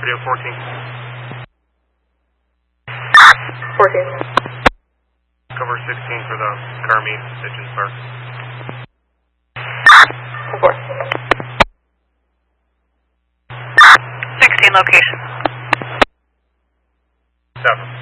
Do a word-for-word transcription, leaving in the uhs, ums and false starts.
Radio fourteen. fourteen. Cover sixteen for the Carmi Pigeon Park. four. sixteen location. seven.